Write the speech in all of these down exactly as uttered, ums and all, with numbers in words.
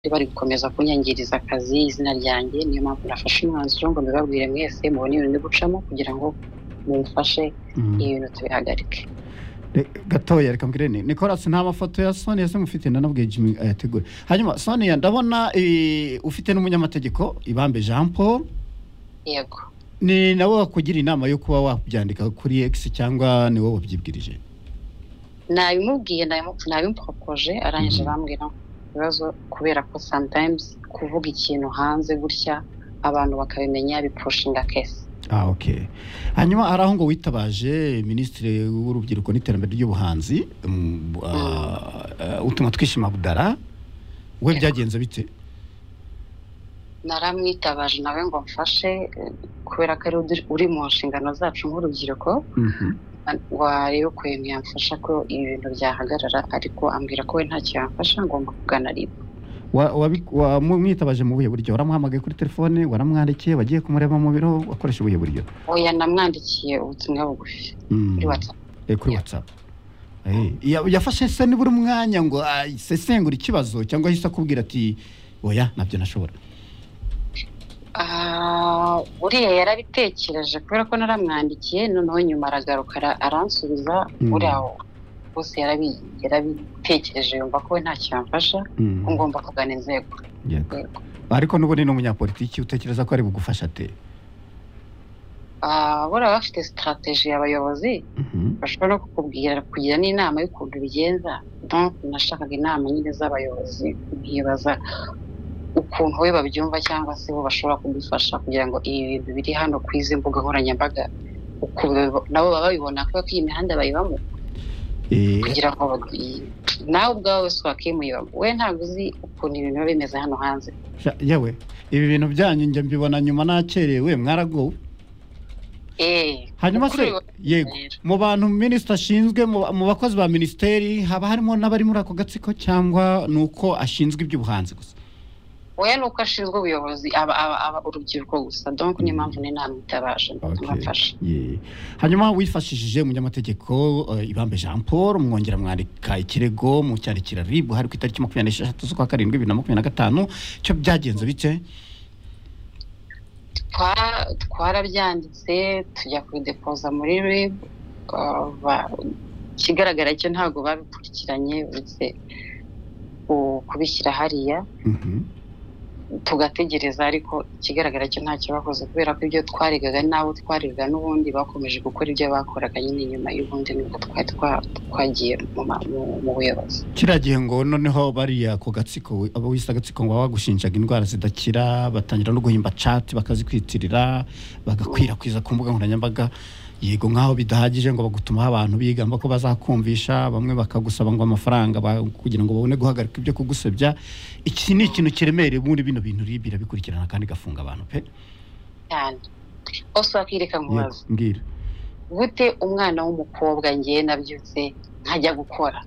bari gukomeza kunyangiriza akazi izina ryanjye niyo mpamvu nafashe umwanzuro ngo mbibabwire mwese mubone ibintu gucamo kugira ngo mumfashe ibintu tubihagarike. Gatoya reka mbwire ni Nicolas nta mafoto ya Sonia se mufite nanabwiye Jimmy ayategure. Hanyuma Sonia ndabona ufite n'umunyamategeko Ibambe Jean Paul. Yego. Ni nawe wakugira inama yo kuba wabyandika kuri X cyangwa ni wowe wabyibwirije? Nabimubwiye nabimpropoje arangije bambwira ibibazo kubera ko sometimes kuvuga ikintu hanze gutya abantu bakabimenya bipushinga case. Ah okay. Hanyuma araho ngo witabaje Ministre w'urubyiruko n'iterambere ry'ubuhanzi utuma twishima Budara we byagenze bite? Naramwitabaje nawe ngo mfashe kubera ko uri mu nshingano zacu nk'urubyiruko warebe ko yamfasha ko ibintu byahagarara ariko ambwira ko we ntacyo yamfasha ngomba kugana ribu. wa mwitabaje mu buye buryo waramuhamagaye kuri telefone waramwandikiye wagiye kumureba mu biro wakoresha ubuye buryo? Oya namwandikiye ubutumwa bugufi kuri WhatsApp. Eh kuri WhatsApp. Eh yafashe se ni buri mwanya ngo sesengura ikibazo cyangwa hisa kubwira ati oya nabyo nashobora? Ah uriya yarabitekereje kubera ko naramwandikiye noneho nyuma aragaruka aransubiza uri aho bose yarabitekereje yumva ko nta cyamfasha ko ngomba kugana inzego. Ariko n'ubundi n'umunyapolitiki utekereza ko ari bugufasha te? Ah bora bafite strategy y'abayobozi bashobora kukubwira kugira n'inama y'ukuntu bigenza. Donc nashakaga inama nyine z'abayobozi nkibaza ukuntu we babyumva cyangwa se bo bashobora kudufasha kugira ngo ibi bintu biri hano ku izi mbuga nkoranyambaga nabo baba babibona ko iyi mihanda bayibamo kugira ngo nawe ubwawe swakimuye we ntabwo uzi ukuntu ibintu biba bimeze hano hanze. Yewe ibi bintu byanyu njye mbibona nyuma nakerewe mwaragowe. Eh hanyuma se yego mu bantu minister ashinzwe mu bakozi ba ministeri haba harimo n'abari muri ako gatsiko cyangwa nuko ashinzwe iby'ubuhanzi gusa? Oya nuko ashinzwe ubuyobozi aba aba urubyiruko gusa donc ni mpamvu ni namwe itabaje ndamufasha. Hanyuma wifashishije umunyamategeko Ibambe Jean Paul mwongera mwandika ikirego mu cyarikira ribu hari ku itariki makumyabiri n'esheshatu z'ukwa karindwi bibiri na makumyabiri na gatanu cyo byagenze bite? Twarabyanditse tujya kubidepoza muri ribu kigaragara cyo ntago babikurikiranye uretse kubishyira hariya tugategereza ariko kigaragara cyo ntacyo bakoze kubera ko ibyo twarigaga nabo twariga n'ubundi bakomeje gukora ibyo bakoraga nyine nyuma y'ubundi nibwo twari twagiye mu buyobozi. Kiragiye ngo noneho bariya ko gatsiko abo wisa gatsiko ngo bagushinjaga indwara zidakira batangira no guhimba chat bakazikwitirira bagakwirakwiza ku mbuga nkoranyambaga. Yego nkaho bidahagije ngo bagutuma abantu bigamba ko bazakumvisha bamwe bakagusaba ngo amafaranga kugira ngo babone guhagarika ibyo kugusebya. Iki ni ikintu kiremereye muri bino bintu ribira bikurikirana kandi gafunga abantu pe cyane. Oso akireka mubazo mbwira gute umwana w'umukobwa ngiye nabyutse nkajya gukora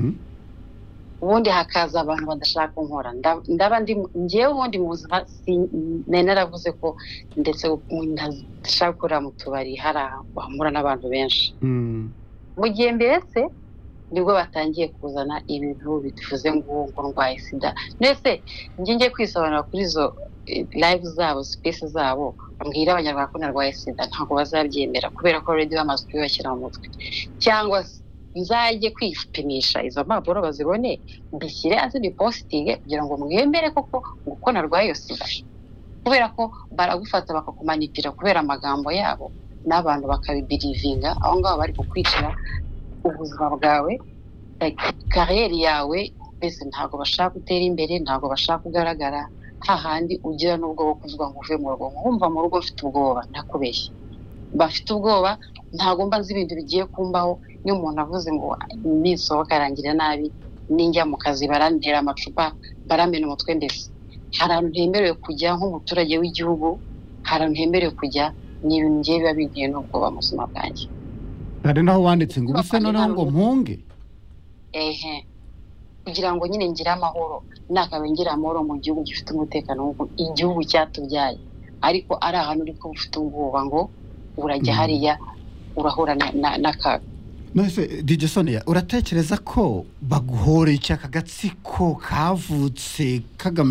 ubundi hakaza abantu badashaka nkora ndaba ndi ngiye ubundi mu buzima naravuze ko ndetse ndashaka gukora mu tubari harahura n'abantu benshi mu gihe mbese nibwo batangiye kuzana ibintu bivuze ngo ngo ndwaye sida ndetse ngiye ngiye kwisobanura kuri zo live zabo space zabo ambwira abanyarwanda ko narwaye sida ntabwo bazabyemera kubera ko already bamaze kubibashyira mu mutwe cyangwa nzajye kwipimisha izo mpapuro bazibone mbishyire azi bipostinge kugira ngo mwemere koko uko narwaye iyo sida kubera ko baragufata bakakumanipira kubera amagambo yabo n'abantu bakabibirivinga aho ngaho bari kukwicira ubuzima bwawe career yawe bese ntago bashaka gutera imbere ntago bashaka kugaragara hahandi ugira n'ubwo bwo kuvuga ngo uve mu rugo nkumva mu rugo ufite ubwoba nakubeshye bafite ubwoba ntago mba nzi ibintu bigiye kumbaho niyo umuntu avuze ngo nisohoka arangira nabi ninjya mu kazi barandera amacupa baramena umutwe mbese hari ahantu ntemerewe kujya nk'umuturage w'igihugu hari ahantu ntemerewe kujya n'ibintu ngiye biba binteye n'ubwoba mu buzima bwanjye. Hari naho wanditse ngo ubuse noneho ngo mpunge ehe kugira ngo nyine ngire amahoro nakabe ngira amahoro mu gihugu gifite umutekano nk'uko igihugu cyatubyaye ariko ari ahantu uri ko ufite ubwoba ngo urajya hariya urahura n'akaga. nose D J Sonia uratekereza ko baguhoreye aka gatsiko kavutse kagamije